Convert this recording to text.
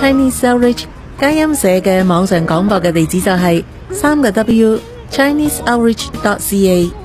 Chinese Outreach 佳音社嘅網上廣播嘅地址就係3個W ChineseOutreach.ca。